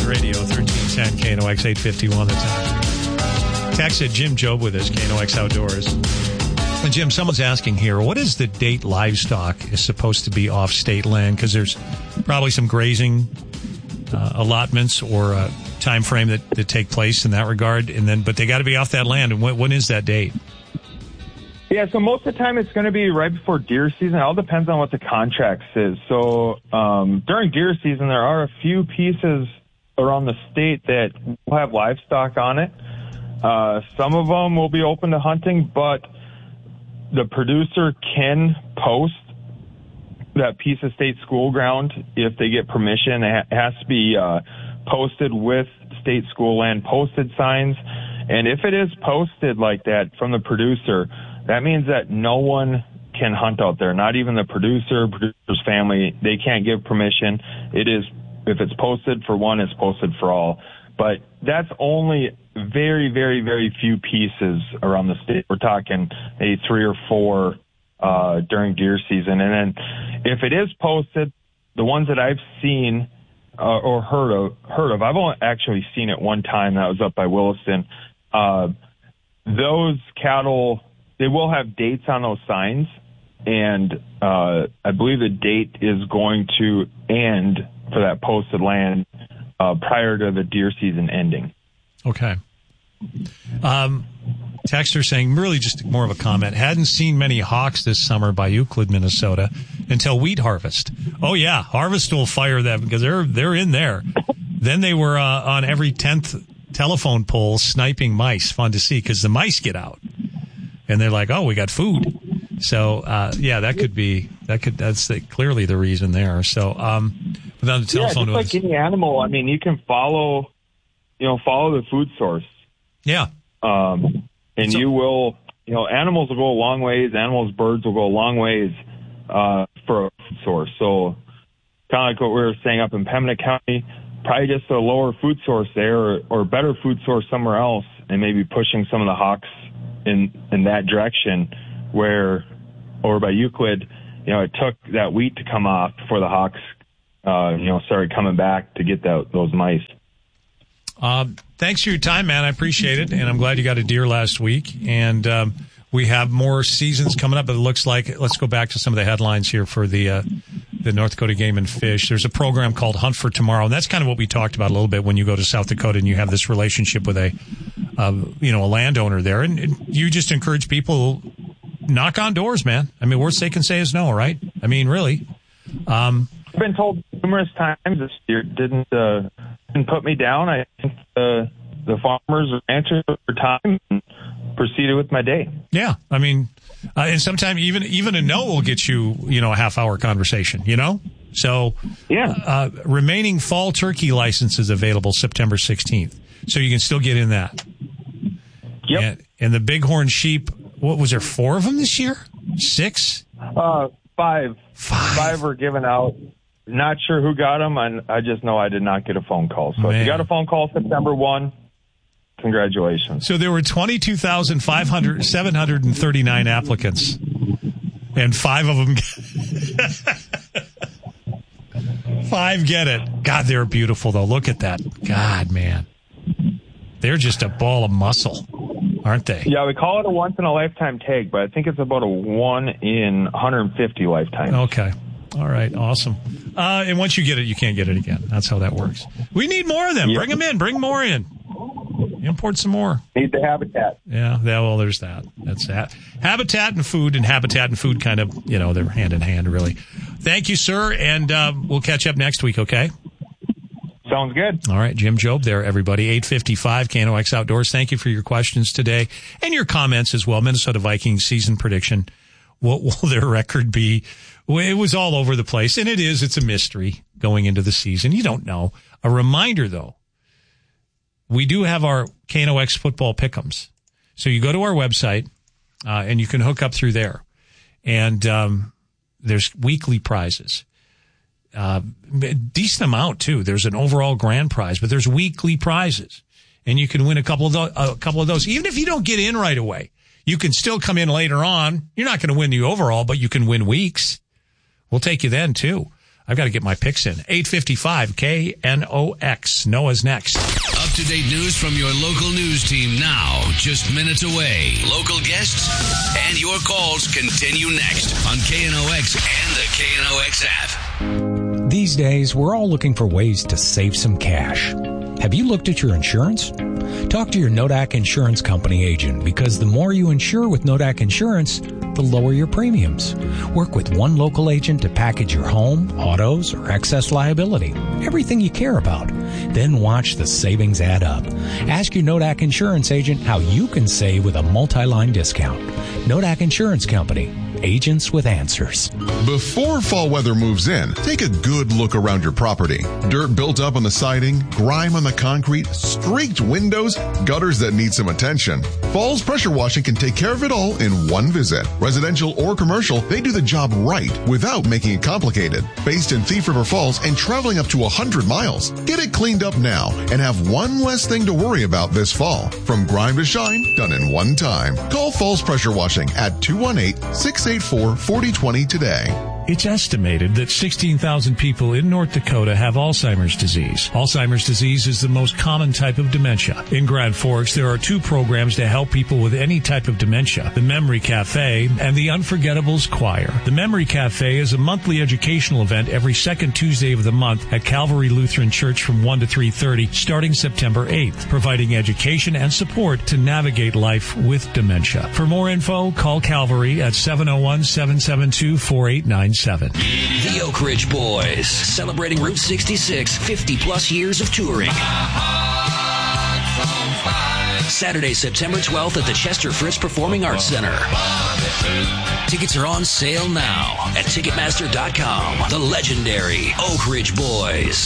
News Radio, 1310 KNOX 851 the time. Text at Jim Job with us, KNOX Outdoors. And Jim, someone's asking here, what is the date livestock is supposed to be off state land? Because there's probably some grazing allotments or a time frame that take place in that regard, but they got to be off that land. And when is that date? Yeah, so most of the time it's going to be right before deer season. It all depends on what the contract is. So during deer season, there are a few pieces around the state that will have livestock on it. Some of them will be open to hunting, but the producer can post that piece of state school ground if they get permission. It has to be posted with state school land posted signs. And if it is posted like that from the producer, that means that no one can hunt out there, not even the producer's family. They can't give permission. It is, if it's posted for one, it's posted for all. But that's only very, very, very few pieces around the state. We're talking maybe 3 or 4 during deer season. And then if it is posted, the ones that I've seen or heard of, I've only actually seen it one time. That was up by Williston. Those cattle, they will have dates on those signs, and I believe the date is going to end for that posted land prior to the deer season ending. Okay. Texter saying, really just more of a comment, hadn't seen many hawks this summer by Euclid, Minnesota, until wheat harvest. Oh, yeah, harvest will fire them because they're in there. Then they were on every 10th telephone pole sniping mice. Fun to see because the mice get out. And they're like, oh, we got food. So, yeah, that's clearly the reason there. So, without the telephone. Yeah, just like any animal, I mean, you can follow the food source. Yeah. You will, animals will go a long ways. Birds will go a long ways, for a food source. So, kind of like what we were saying up in Pembina County, probably just a lower food source there or better food source somewhere else, and maybe pushing some of the hawks in that direction, where over by Euclid, it took that wheat to come off before the hawks, started coming back to get those mice. Thanks for your time, man. I appreciate it, and I'm glad you got a deer last week. And we have more seasons coming up. But it looks like, let's go back to some of the headlines here for the North Dakota Game and Fish. There's a program called Hunt for Tomorrow, and that's kind of what we talked about a little bit when you go to South Dakota and you have this relationship with a landowner there, and you just encourage people, knock on doors, man. I mean, worst they can say is no, right? I mean, really. I've been told numerous times this year didn't put me down. I think the farmers answered for time and proceeded with my day. Yeah, I mean, and sometimes even a no will get you, a half-hour conversation, So, yeah. Remaining fall turkey licenses available September 16th. So you can still get in that. Yep. And the bighorn sheep, what was there, 4 of them this year? 6? 5. 5 were given out. Not sure who got them, and I just know I did not get a phone call. So if you got a phone call September 1, congratulations. So there were 22,739 applicants, and 5 of them 5 get it. God, they're beautiful, though. Look at that. God, man. They're just a ball of muscle, aren't they? Yeah, we call it a once-in-a-lifetime tag, but I think it's about a 1 in 150 lifetimes. Okay. All right. Awesome. And once you get it, you can't get it again. That's how that works. We need more of them. Yep. Bring them in. Bring more in. Import some more. Need the habitat. Yeah. Well, there's that. That's that. Habitat and food kind of, they're hand in hand, really. Thank you, sir. And we'll catch up next week, okay? Sounds good. All right. Jim Job there, everybody. 855 KNOX Outdoors. Thank you for your questions today and your comments as well. Minnesota Vikings season prediction. What will their record be? Well, it was all over the place, and it is. It's a mystery going into the season. You don't know. A reminder, though, we do have our KNOX football pick'ems. So you go to our website, and you can hook up through there. And there's weekly prizes. Decent amount, too. There's an overall grand prize, but there's weekly prizes. And you can win a couple of those. Even if you don't get in right away, you can still come in later on. You're not going to win the overall, but you can win weeks. We'll take you then, too. I've got to get my picks in. 8:55 KNOX. Noah's next. Up-to-date news from your local news team now, just minutes away. Local guests and your calls continue next on KNOX and the KNOX app. These days, we're all looking for ways to save some cash. Have you looked at your insurance? Talk to your Nodak Insurance Company agent, because the more you insure with Nodak Insurance, the lower your premiums. Work with one local agent to package your home, autos, or excess liability. Everything you care about. Then watch the savings add up. Ask your Nodak Insurance agent how you can save with a multi-line discount. Nodak Insurance Company. Agents with answers. Before fall weather moves in, take a good look around your property. Dirt built up on the siding, grime on the concrete, streaked windows, gutters that need some attention. Falls Pressure Washing can take care of it all in one visit. Residential or commercial, they do the job right without making it complicated. Based in Thief River Falls and traveling up to 100 miles. Get it cleaned up now and have one less thing to worry about this fall. From grime to shine, done in one time. Call Falls Pressure Washing at 218-684-4020 today. It's estimated that 16,000 people in North Dakota have Alzheimer's disease. Alzheimer's disease is the most common type of dementia. In Grand Forks, there are 2 programs to help people with any type of dementia: the Memory Cafe and the Unforgettables Choir. The Memory Cafe is a monthly educational event every second Tuesday of the month at Calvary Lutheran Church from 1 to 3:30, starting September 8th, providing education and support to navigate life with dementia. For more info, call Calvary at 701-772-4897. The Oak Ridge Boys, celebrating Route 66, 50-plus years of touring. Saturday, September 12th at the Chester Fritz Performing Arts Center. Tickets are on sale now at Ticketmaster.com. The legendary Oak Ridge Boys.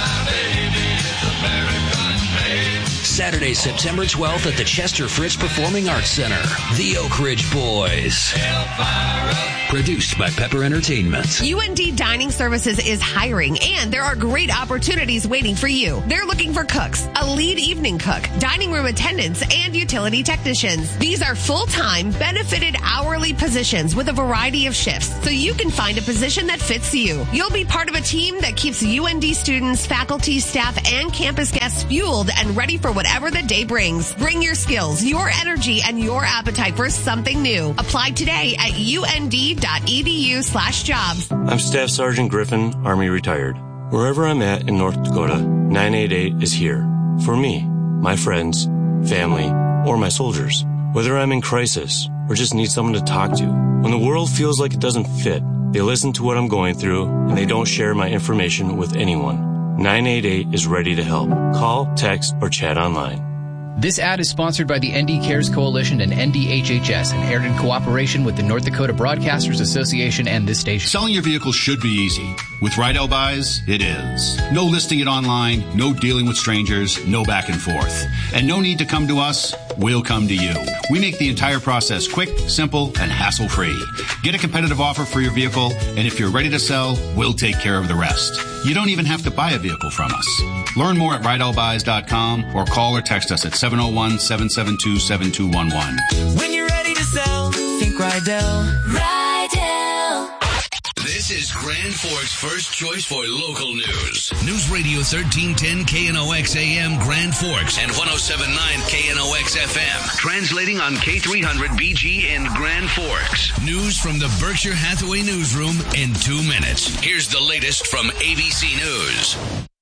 Saturday, September 12th at the Chester Fritz Performing Arts Center. The Oak Ridge Boys. Produced by Pepper Entertainment. UND Dining Services is hiring, and there are great opportunities waiting for you. They're looking for cooks, a lead evening cook, dining room attendants, and utility technicians. These are full-time, benefited hourly positions with a variety of shifts, so you can find a position that fits you. You'll be part of a team that keeps UND students, faculty, staff, and campus guests fueled and ready for whatever the day brings. Bring your skills, your energy, and your appetite for something new. Apply today at UND.edu/jobs. I'm Staff Sergeant Griffin, Army retired. Wherever I'm at in North Dakota, 988 is here. For me, my friends, family, or my soldiers. Whether I'm in crisis or just need someone to talk to. When the world feels like it doesn't fit, they listen to what I'm going through and they don't share my information with anyone. 988 is ready to help. Call, text, or chat online. This ad is sponsored by the ND Cares Coalition and NDHHS and aired in cooperation with the North Dakota Broadcasters Association and this station. Selling your vehicle should be easy. With Rydell Buys, it is. No listing it online, no dealing with strangers, no back and forth. And no need to come to us, we'll come to you. We make the entire process quick, simple, and hassle-free. Get a competitive offer for your vehicle, and if you're ready to sell, we'll take care of the rest. You don't even have to buy a vehicle from us. Learn more at RydellBuys.com or call or text us at 701-772-7211. When you're ready to sell, think Rydell. Rydell. This is Grand Forks' first choice for local news. News Radio 1310 KNOX AM Grand Forks and 1079 KNOX FM. Translating on K300 BG in Grand Forks. News from the Berkshire Hathaway newsroom in 2 minutes. Here's the latest from ABC News.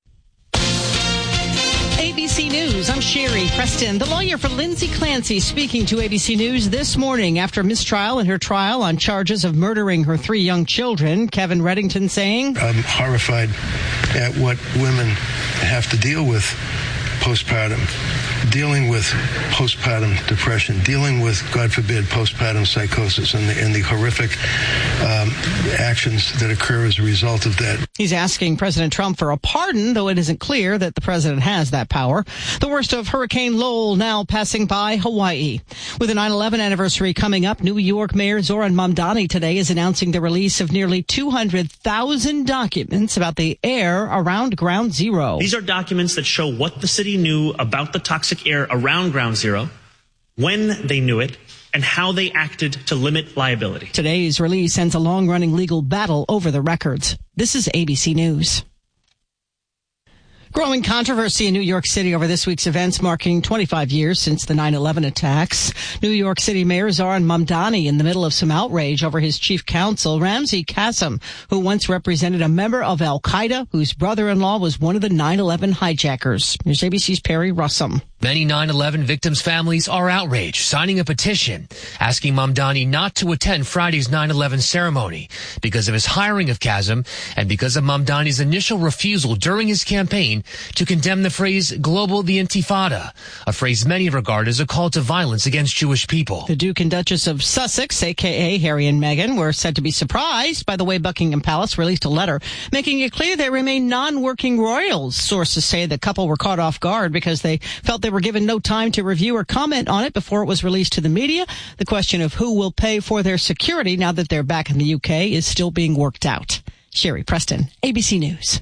ABC News, I'm Sherry Preston. The lawyer for Lindsay Clancy speaking to ABC News this morning after mistrial in her trial on charges of murdering her 3 young children. Kevin Reddington saying, I'm horrified at what women have to deal with postpartum, dealing with postpartum depression, dealing with, God forbid, postpartum psychosis and the horrific actions that occur as a result of that. He's asking President Trump for a pardon, though it isn't clear that the president has that power. The worst of Hurricane Lowell now passing by Hawaii. With the 9/11 anniversary coming up, New York Mayor Zoran Mamdani today is announcing the release of nearly 200,000 documents about the air around Ground Zero. These are documents that show what the city knew about the toxic air around Ground Zero, when they knew it, and how they acted to limit liability. Today's release ends a long-running legal battle over the records. This is ABC News. Growing controversy in New York City over this week's events marking 25 years since the 9/11 attacks. New York City Mayor Zohran Mamdani in the middle of some outrage over his chief counsel, Ramzi Qasem, who once represented a member of al-Qaeda whose brother-in-law was one of the 9/11 hijackers. Here's ABC's Perry Russum. Many 9/11 victims' families are outraged, signing a petition asking Mamdani not to attend Friday's 9/11 ceremony because of his hiring of Qasem and because of Mamdani's initial refusal during his campaign to condemn the phrase global the Intifada, a phrase many regard as a call to violence against Jewish people. The Duke and Duchess of Sussex, a.k.a. Harry and Meghan, were said to be surprised by the way Buckingham Palace released a letter making it clear they remain non-working royals. Sources say the couple were caught off guard because they felt they were given no time to review or comment on it before it was released to the media. The question of who will pay for their security now that they're back in the UK is still being worked out. Sherry Preston, ABC News.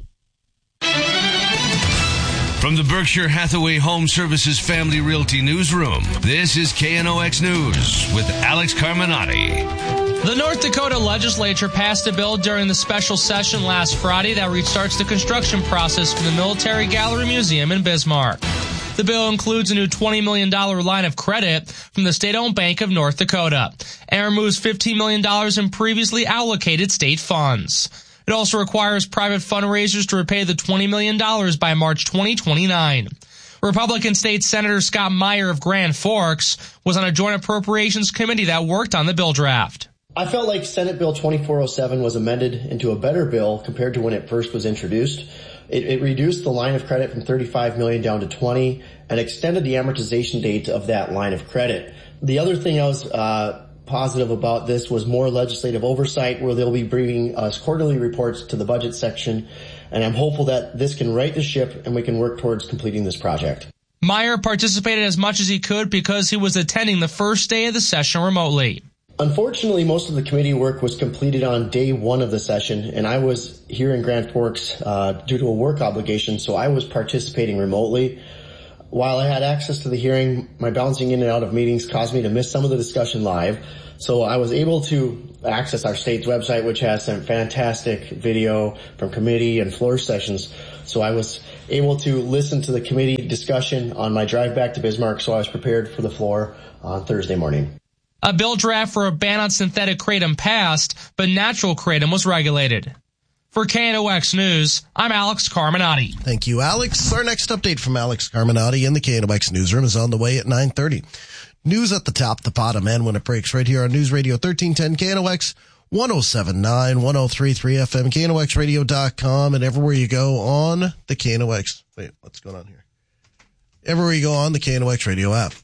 From the Berkshire Hathaway Home Services Family Realty Newsroom, this is KNOX News with Alex Carminati. The North Dakota legislature passed a bill during the special session last Friday that restarts the construction process for the Military Gallery Museum in Bismarck. The bill includes a new $20 million line of credit from the state-owned Bank of North Dakota and removes $15 million in previously allocated state funds. It also requires private fundraisers to repay the $20 million by March 2029. Republican State Senator Scott Meyer of Grand Forks was on a joint appropriations committee that worked on the bill draft. I felt like Senate Bill 2407 was amended into a better bill compared to when it first was introduced. It reduced the line of credit from $35 million down to $20 and extended the amortization date of that line of credit. The other thing I was positive about this was more legislative oversight, where they'll be bringing us quarterly reports to the budget section, and I'm hopeful that this can right the ship and we can work towards completing this project. Meyer participated as much as he could because he was attending the first day of the session remotely. Unfortunately, most of the committee work was completed on day one of the session, and I was here in Grand Forks due to a work obligation, so I was participating remotely. While I had access to the hearing, my bouncing in and out of meetings caused me to miss some of the discussion live. So I was able to access our state's website, which has some fantastic video from committee and floor sessions. So I was able to listen to the committee discussion on my drive back to Bismarck, so I was prepared for the floor on Thursday morning. A bill draft for a ban on synthetic kratom passed, but natural kratom was regulated. For KNOX News, I'm Alex Carminati. Thank you, Alex. Our next update from Alex Carminati in the KNOX Newsroom is on the way at 9:30. News at the top, the bottom, and when it breaks right here on News Radio 1310 KNOX 107.9, 103.3 FM, KNOXradio.com, and everywhere you go on the KNOX. Wait, what's going on here? Everywhere you go on the KNOX radio app.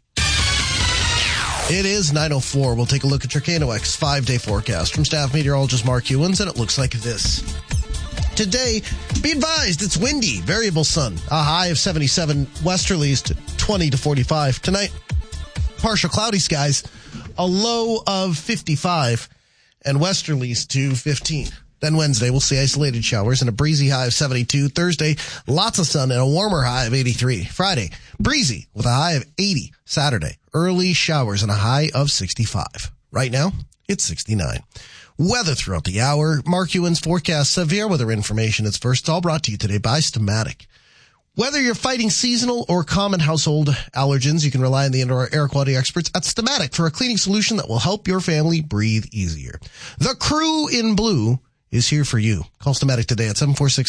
It is 9:04. We'll take a look at your KNOX 5-day forecast from staff meteorologist Mark Hewins, and it looks like this. Today, be advised, it's windy, variable sun, a high of 77, westerlies to 20 to 45. Tonight, partial cloudy skies, a low of 55, and westerlies to 15. Then Wednesday, we'll see isolated showers and a breezy high of 72. Thursday, lots of sun and a warmer high of 83. Friday, breezy with a high of 80. Saturday, early showers and a high of 65. Right now, it's 69. Weather throughout the hour. Mark Hewins forecast severe weather information. It's first all brought to you today by Stamatic. Whether you're fighting seasonal or common household allergens, you can rely on the indoor air quality experts at Stamatic for a cleaning solution that will help your family breathe easier. The crew in blue is here for you. Call Stamatic today at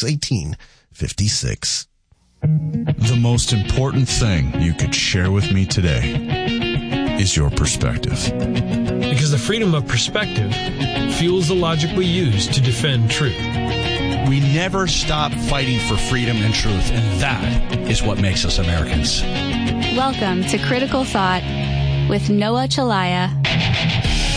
746-1856. The most important thing you could share with me today is your perspective. Because the freedom of perspective fuels the logic we use to defend truth. We never stop fighting for freedom and truth, and that is what makes us Americans. Welcome to Critical Thought with Noah Chalaya.